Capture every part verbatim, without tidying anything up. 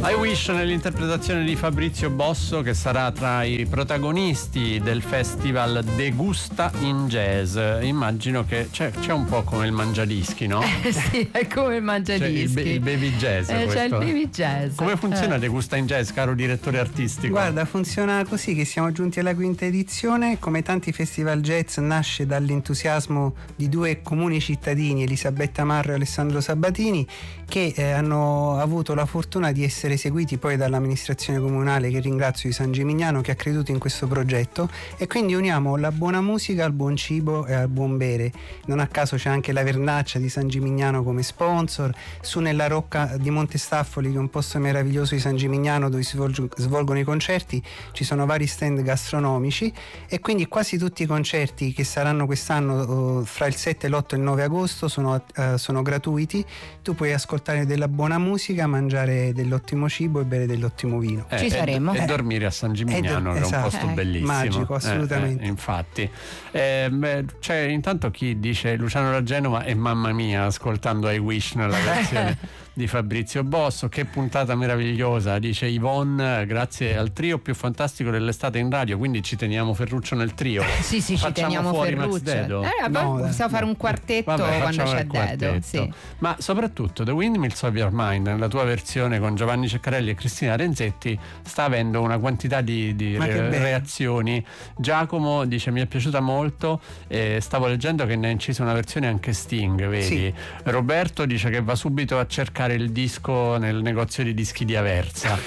I Wish nell'interpretazione di Fabrizio Bosso, che sarà tra i protagonisti del festival Degusta in Jazz. Immagino che c'è, c'è un po' come il mangiadischi, no? Eh sì, è come il mangiadischi. C'è il, il baby jazz. Eh, c'è il baby jazz. Come funziona eh. Degusta in Jazz, caro direttore artistico? Guarda, funziona così, che siamo giunti alla quinta edizione. Come tanti festival jazz, nasce dall'entusiasmo di due comuni cittadini, Elisabetta Marro e Alessandro Sabatini, che eh, hanno avuto la fortuna di essere seguiti poi dall'amministrazione comunale, che ringrazio, di San Gimignano, che ha creduto in questo progetto, e quindi uniamo la buona musica al buon cibo e al buon bere. Non a caso c'è anche la Vernaccia di San Gimignano come sponsor. Su nella Rocca di Montestaffoli, che è un posto meraviglioso di San Gimignano dove si svolg- svolgono i concerti, ci sono vari stand gastronomici, e quindi quasi tutti i concerti che saranno quest'anno uh, fra il sette, l'otto e il nove agosto sono, uh, sono gratuiti. Tu puoi ascoltare della buona musica, mangiare dell'ottimo cibo e bere dell'ottimo vino. Eh, ci saremo e, e dormire a San Gimignano, che è un posto eh, bellissimo, magico, assolutamente. eh, eh, infatti eh, beh, c'è intanto chi dice Luciano da Genova e mamma mia ascoltando I Wish nella versione di Fabrizio Bosso. Che puntata meravigliosa, dice Yvonne, grazie al trio più fantastico dell'estate in radio, quindi ci teniamo Ferruccio nel trio. Sì, sì, facciamo ci teniamo fuori Ferruccio. Max Dedo? Eh, no, possiamo no. fare un quartetto. Vabbè, quando c'è Dedo, sì. Ma soprattutto The Windmills of Your Mind, nella tua versione con Giovanni Ceccarelli e Cristina Renzetti, sta avendo una quantità di, di re- reazioni. Giacomo dice mi è piaciuta molto, eh, stavo leggendo che ne ha inciso una versione anche Sting, vedi? Sì. Roberto dice che va subito a cercare il disco nel negozio di dischi di Aversa,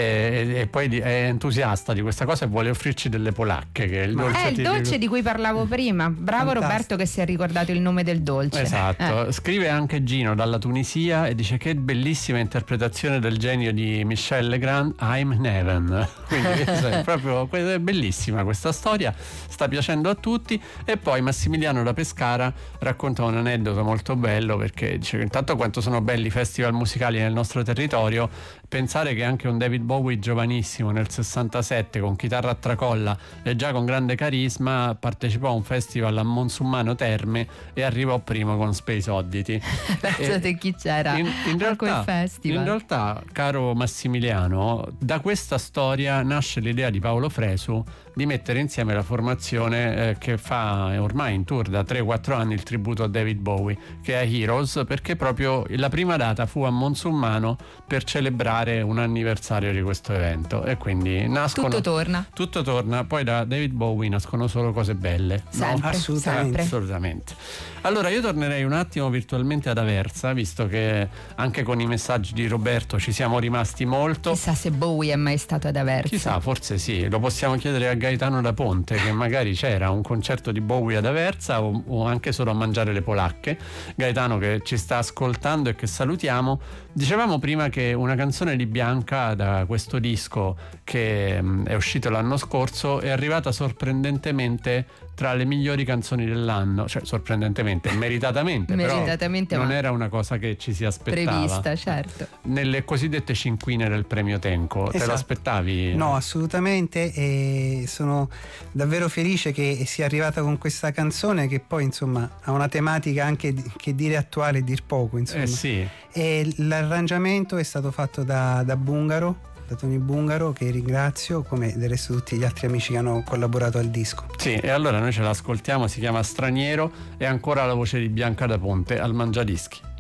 e, e poi è entusiasta di questa cosa e vuole offrirci delle polacche, che è il dolce, è il tipico. dolce di cui parlavo prima. Bravo Fantastico. Roberto che si è ricordato il nome del dolce. Esatto. eh. Scrive anche Gino dalla Tunisia e dice che bellissima interpretazione del genio di Michel Legrand, I'm in Heaven. Quindi è proprio è bellissima questa storia, sta piacendo a tutti. E poi Massimiliano da Pescara racconta un aneddoto molto bello, perché dice che intanto quanto sono belli i festival musicali nel nostro territorio, pensare che anche un David Bowie giovanissimo nel sessantasette con chitarra a tracolla e già con grande carisma partecipò a un festival a Monsummano Terme e arrivò primo con Space Oddity. Pensate chi c'era in, in realtà, a quel festival. In realtà, caro Massimiliano, da questa storia nasce l'idea di Paolo Fresu di mettere insieme la formazione eh, che fa ormai in tour da tre quattro anni il tributo a David Bowie, che è Heroes, perché proprio la prima data fu a Monsummano per celebrare un anniversario di questo evento, e quindi nascono tutto torna tutto torna poi da David Bowie nascono solo cose belle, sempre, no? Assolutamente. sempre. Assolutamente. Allora io tornerei un attimo virtualmente ad Aversa, visto che anche con i messaggi di Roberto ci siamo rimasti molto. Chissà se Bowie è mai stato ad Aversa. Chissà, forse sì, lo possiamo chiedere a Gaetano da Ponte, che magari c'era un concerto di Bowie ad Aversa o, o anche solo a mangiare le polacche. Gaetano che ci sta ascoltando e che salutiamo. Dicevamo prima che una canzone di Bianca da questo disco che mh, è uscito l'anno scorso è arrivata sorprendentemente tra le migliori canzoni dell'anno, cioè sorprendentemente, meritatamente, Meritatamente, però non ma era una cosa che ci si aspettava. prevista, certo. Nelle cosiddette cinquine del premio Tenco, Esatto. te lo aspettavi? No, assolutamente, e sono davvero felice che sia arrivata con questa canzone, che poi insomma ha una tematica anche di, che dire attuale e dir poco, insomma. Eh sì. E l'arrangiamento è stato fatto da, da Bungaro, da Tony Bungaro, che ringrazio, come del resto tutti gli altri amici che hanno collaborato al disco. Sì, e allora noi ce l'ascoltiamo, si chiama Straniero, e ancora la voce di Bianca da Ponte al Mangiadischi.